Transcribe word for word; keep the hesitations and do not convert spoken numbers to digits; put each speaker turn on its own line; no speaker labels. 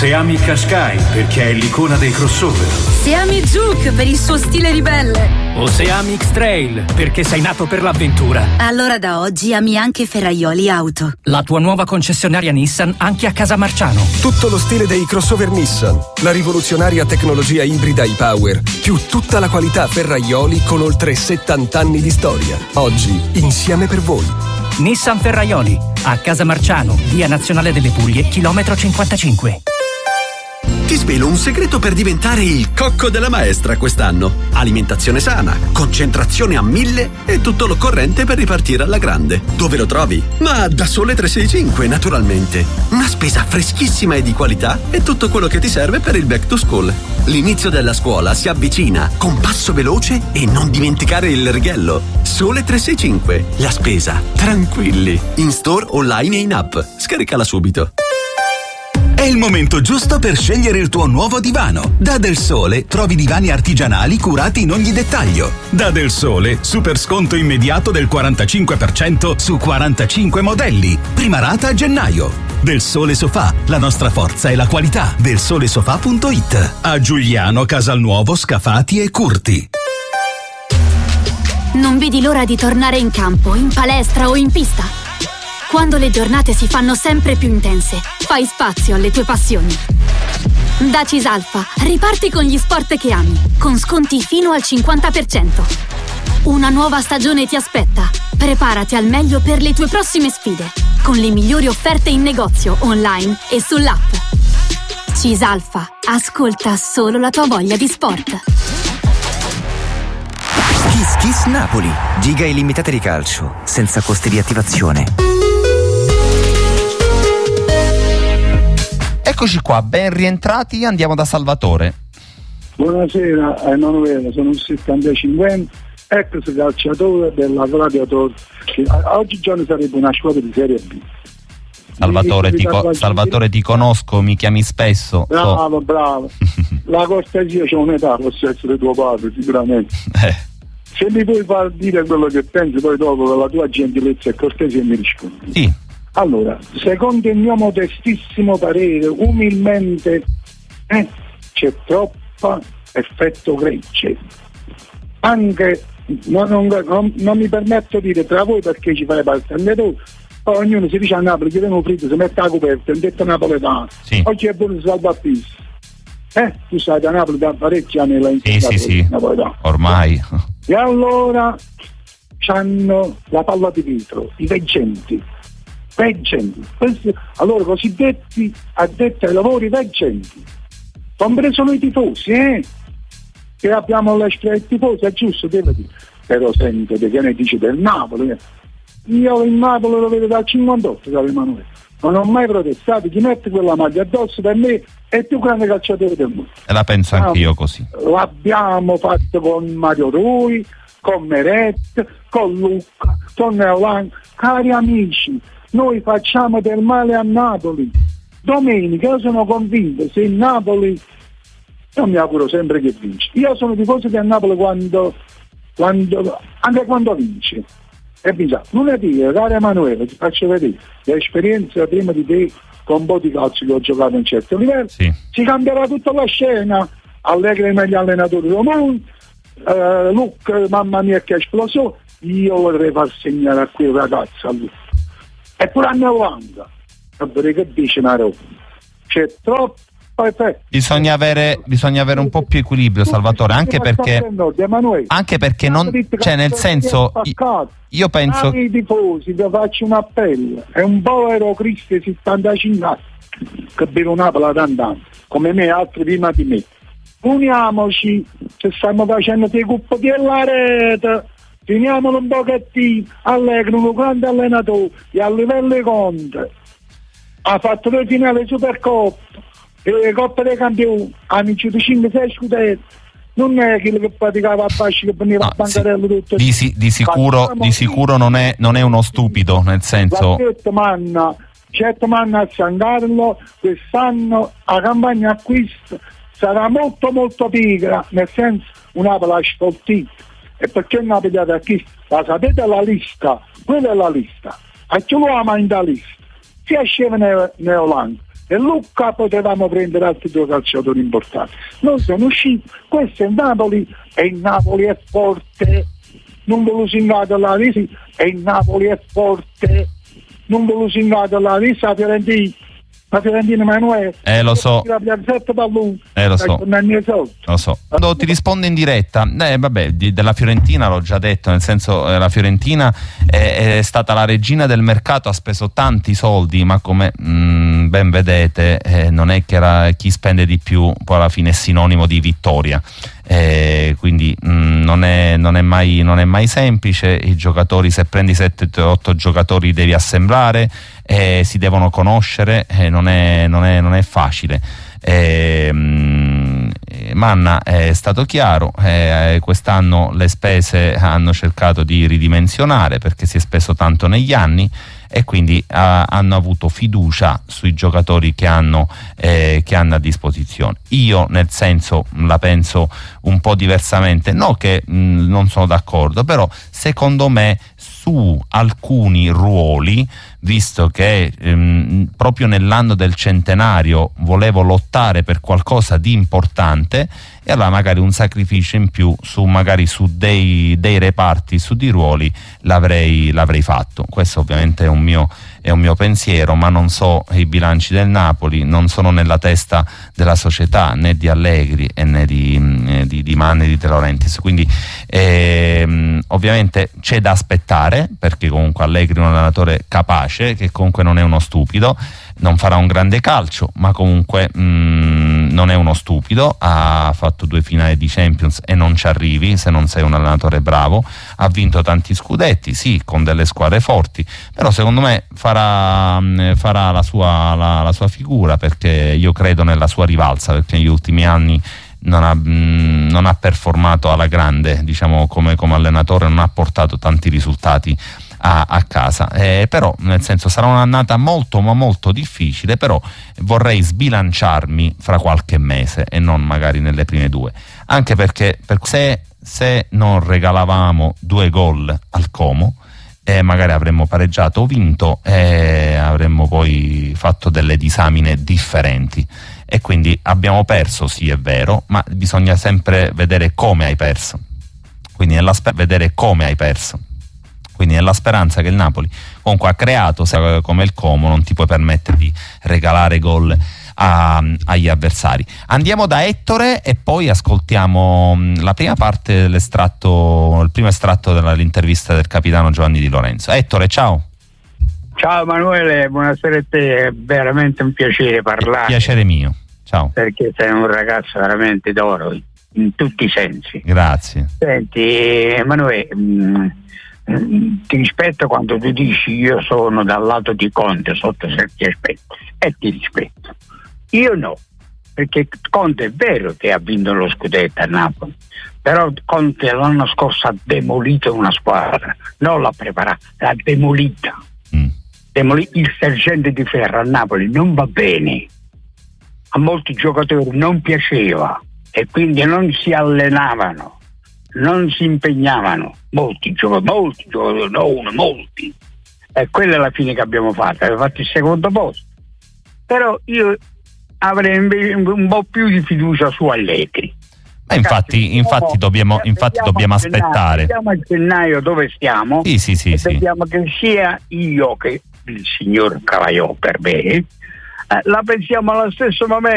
Oseami Qashqai perché è l'icona dei crossover.
Oseami Juke per il suo stile ribelle.
Oseami X-Trail perché sei nato per l'avventura.
Allora da oggi ami anche Ferraioli Auto.
La tua nuova concessionaria Nissan anche a Casamarciano.
Tutto lo stile dei crossover Nissan. La rivoluzionaria tecnologia ibrida e-Power più tutta la qualità Ferraioli con oltre settanta anni di storia. Oggi insieme per voi.
Nissan Ferraioli a Casamarciano, via Nazionale delle Puglie, chilometro cinquantacinque.
Ti svelo un segreto per diventare il cocco della maestra quest'anno. Alimentazione sana, concentrazione a mille e tutto l'occorrente per ripartire alla grande. Dove lo trovi? Ma da Sole trecentosessantacinque, naturalmente. Una spesa freschissima e di qualità e tutto quello che ti serve per il back to school. L'inizio della scuola si avvicina con passo veloce e non dimenticare il righello. Sole trecentosessantacinque, la spesa tranquilli. In store, online e in app. Scaricala subito.
È il momento giusto per scegliere il tuo nuovo divano. Da Del Sole trovi divani artigianali curati in ogni dettaglio. Da Del Sole, super sconto immediato del quarantacinque per cento su quarantacinque modelli. Prima rata a gennaio. Del Sole Sofà, la nostra forza è la qualità. del sole sofà punto it. A Giuliano, Casalnuovo, Scafati e Curti.
Non vedi l'ora di tornare in campo, in palestra o in pista? Quando le giornate si fanno sempre più intense, fai spazio alle tue passioni. Da Cisalfa, riparti con gli sport che ami, con sconti fino al cinquanta per cento. Una nuova stagione ti aspetta. Preparati al meglio per le tue prossime sfide, con le migliori offerte in negozio, online e sull'app. Cisalfa, ascolta solo la tua voglia di sport.
Kiss Kiss Napoli, giga illimitate di calcio, senza costi di attivazione.
Eccoci qua, ben rientrati, andiamo da Salvatore.
Buonasera Emanuele, sono un settantacinquenne, ex calciatore della Gladiator. Oggigiorno sarebbe una squadra di Serie B.
Salvatore, ti, co- Salvatore ti conosco, mi chiami spesso.
Bravo,
so.
bravo. La cortesia c'è un'età, posso essere tuo padre, sicuramente.
Eh.
Se mi puoi far dire quello che pensi, poi dopo con la tua gentilezza e cortesia mi rispondi.
Sì.
Allora, secondo il mio modestissimo parere, umilmente, eh, c'è troppo effetto gregge. Anche, non, non, non, non mi permetto di dire tra voi perché ci fai parte anche tu, poi ognuno si dice a Napoli, chiediamo fritto, si mette la coperta, è un detto napoletano.
Sì.
Oggi è buono salvapis. Eh, tu sai da Napoli da parecchi anni la
Sì, sì, sì,
napoletano.
ormai.
E allora c'hanno la palla di vetro, i veggenti. Veggenti, questi allora cosiddetti addetti ai lavori veggenti, compreso i tifosi, eh? Che abbiamo l'esperienza tifosi, è giusto, devo dire. Però sentite che ne dice del Napoli, eh? Io il Napoli lo vedo dal cinquantotto, caro Emanuele, non ho mai protestato, chi mette quella maglia addosso per me è il più grande calciatore del mondo.
E la penso anch'io così.
L'abbiamo fatto con Mario Rui, con Meret, con Luca, con Neolan, cari amici. Noi facciamo del male a Napoli. Domenica io sono convinto, se il Napoli, io mi auguro sempre che vince. Io sono tifoso del Napoli quando, quando anche quando vince. E vince. Lunedì, caro Emanuele, ti faccio vedere l'esperienza prima di te con un po' di calcio che ho giocato a un certo livello.
Sì.
Si cambierà tutta la scena. Allegri è meglio allenatore del mondo. Uh, Luca, mamma mia che esplosione. Io vorrei far segnare a quel ragazzo a lui. E pure a novanta, che dice una roba, c'è troppo effetto.
Bisogna avere, bisogna avere un po' più equilibrio, Salvatore, anche perché anche perché non, cioè nel senso io penso
ai tifosi vi faccio un appello, è un povero Cristo settantacinque anni che beve una pala d'andante come me e altri prima di me, uniamoci, se stiamo facendo dei cuppi della rete, finiamolo un pochettino. Allegri, un grande allenatore e a livello di conte ha fatto le finali Supercoppa e le Coppe dei Campioni, ha vinto cinque sei scudetti, non è quello che praticava a Pasci che veniva
no,
a bancarello
sì,
tutto
di, si, di sicuro, di sicuro non, è, non è uno stupido, nel senso
manna certo manna a San Carlo quest'anno la campagna acquisto sarà molto molto pigra, nel senso una pala sfoltita. E perché non avete acquisto? La sapete la lista, quella è la lista, a chi lo ama in da lista, si esce Neolan, e Lucca potevamo prendere altri due calciatori importanti. Non sono usciti, questo è Napoli e il Napoli è forte, non ve lo singate là, sì, e il Napoli è forte, non ve lo singate là, lì sa Fiorentina. La Fiorentina Manuele
eh lo so eh lo so lo so quando ti rispondo in diretta eh, vabbè di, della Fiorentina l'ho già detto, nel senso eh, la Fiorentina è, è stata la regina del mercato, ha speso tanti soldi, ma come mh, ben vedete eh, non è che era, chi spende di più poi alla fine è sinonimo di vittoria. Eh, quindi mh, non, è, non, è mai, non è mai semplice. I giocatori, se prendi sette otto giocatori devi assemblare, eh, si devono conoscere, eh, non, è, non, è, non è facile. eh, mh, Manna è stato chiaro, eh, quest'anno le spese hanno cercato di ridimensionare perché si è speso tanto negli anni, e quindi uh, hanno avuto fiducia sui giocatori che hanno, eh, che hanno a disposizione. Io nel senso la penso un po' diversamente, no che mh, non sono d'accordo, però secondo me su alcuni ruoli, visto che ehm, proprio nell'anno del centenario volevo lottare per qualcosa di importante, e allora magari un sacrificio in più su magari su dei, dei reparti, su di ruoli l'avrei, l'avrei fatto. Questo ovviamente è un mio è un mio pensiero, ma non so i bilanci del Napoli, non sono nella testa della società, né di Allegri e né di, eh, di, di Manni, di De Laurentiis, quindi ehm, ovviamente c'è da aspettare, perché comunque Allegri è un allenatore capace, che comunque non è uno stupido, non farà un grande calcio, ma comunque mh, non è uno stupido, ha fatto due finali di Champions e non ci arrivi se non sei un allenatore bravo, ha vinto tanti scudetti, sì, con delle squadre forti, però secondo me farà, mh, farà la, sua, la, la sua figura, perché io credo nella sua rivalsa, perché negli ultimi anni non ha, mh, non ha performato alla grande, diciamo, come, come allenatore, non ha portato tanti risultati A, a casa, eh, però nel senso sarà un'annata molto ma molto difficile, però vorrei sbilanciarmi fra qualche mese e non magari nelle prime due, anche perché per se, se non regalavamo due gol al Como, eh, magari avremmo pareggiato o vinto e avremmo poi fatto delle disamine differenti, e quindi abbiamo perso, sì è vero, ma bisogna sempre vedere come hai perso, quindi nella spe- vedere come hai perso quindi nella speranza che il Napoli comunque ha creato, se come il Como non ti puoi permettere di regalare gol a, agli avversari. Andiamo da Ettore e poi ascoltiamo la prima parte dell'estratto, il primo estratto dell'intervista del capitano Giovanni Di Lorenzo. Ettore, ciao.
Ciao Emanuele, buonasera a te, è veramente un piacere parlare.
Piacere mio, ciao.
Perché sei un ragazzo veramente d'oro in tutti i sensi.
Grazie.
Senti Emanuele, mh, ti rispetto quando tu dici io sono dal lato di Conte sotto certi aspetti, e ti rispetto. Io no, perché Conte è vero che ha vinto lo scudetto a Napoli, però Conte l'anno scorso ha demolito una squadra, non l'ha preparata, l'ha demolita. Mm. Demoli- il sergente di ferro a Napoli non va bene, a molti giocatori non piaceva e quindi non si allenavano, non si impegnavano, molti giocatori, molti giocatori, no uno, molti, e quella è la fine che abbiamo fatto, abbiamo fatto il secondo posto, però io avrei un po' più di fiducia su Allegri.
Ma infatti, infatti dobbiamo, infatti dobbiamo aspettare.
Vediamo a gennaio dove stiamo,
sì, sì, sì,
e
sì.
Vediamo che sia io che il signor Cavaiò per me, eh, la pensiamo allo stesso momento.